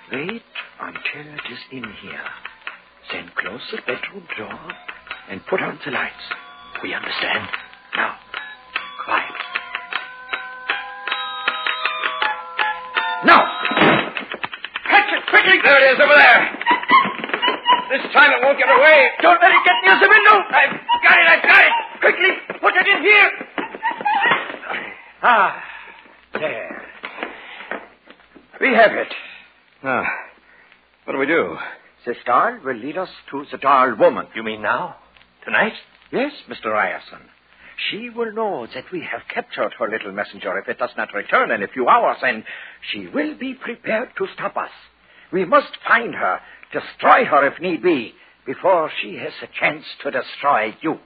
Wait until it is in here. Then close the bedroom door and put on the lights. We understand. Now, quiet. Now! Catch it quickly! There it is, over there. This time it won't get away. Don't let it get near the window! I've got it. Quickly, put it in here! Ah, there. We have it. Now, what do we do? This doll will lead us to the doll woman. You mean now? Tonight? Yes, Mr. Ryerson. She will know that we have captured her little messenger if it does not return in a few hours, and she will be prepared to stop us. We must find her, destroy her if need be, before she has a chance to destroy you.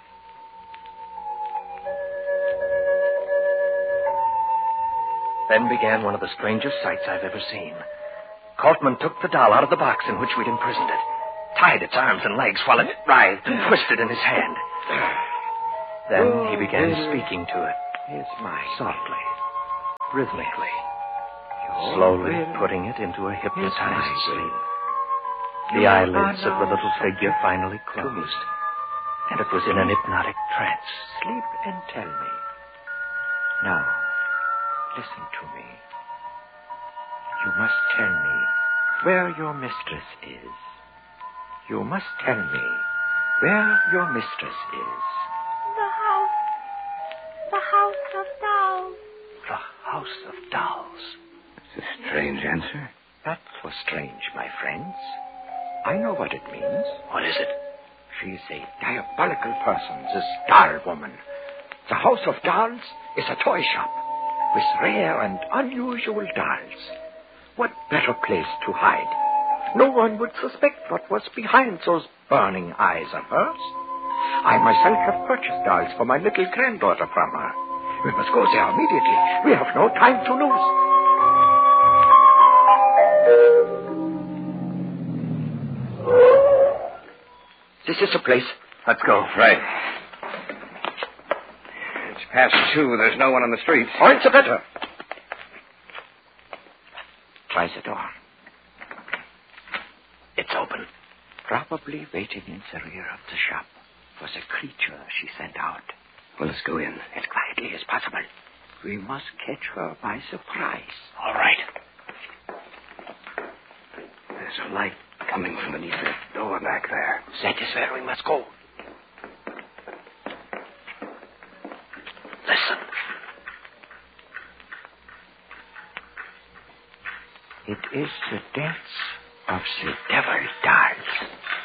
Then began one of the strangest sights I've ever seen. Coltman took the doll out of the box in which we'd imprisoned it, tied its arms and legs while it writhed and twisted in his hand. Then he began speaking to it. It's mine. Softly, rhythmically, slowly putting it into a hypnotized sleep. The eyelids of the little figure finally closed, and it was in an hypnotic trance. Sleep and tell me. Now, listen to me. You must tell me where your mistress is. You must tell me where your mistress is. The house of dolls. The House of Dolls. It's a strange answer. Not so strange, my friends. I know what it means. What is it? She's a diabolical person, this doll woman. The House of Dolls is a toy shop with rare and unusual dolls. What better place to hide? No one would suspect what was behind those burning eyes of hers. I myself have purchased dolls for my little granddaughter from her. We must go there immediately. We have no time to lose. This is the place. Let's go. Right. It's past 2. There's no one on the streets. Point the better. Try the door. It's open. Probably waiting in the rear of the shop was a creature she sent out. Well, let's go in. As quietly as possible. We must catch her by surprise. All right. There's a light coming from beneath that door back there. That is where we must go. Listen. It is the dance of the devil dolls.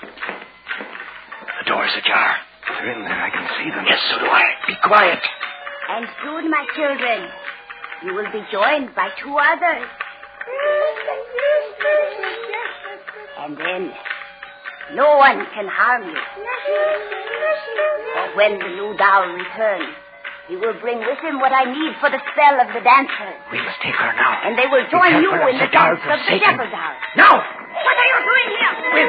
The door's ajar. They're in there. I can see them. Yes, so do I. Be quiet. And soon, my children, you will be joined by 2 others. And then, no one can harm you. For when the new doll returns, he will bring with him what I need for the spell of the dancers. We must take her now. And they will join you in the dance of the Satan. devil doll. Now!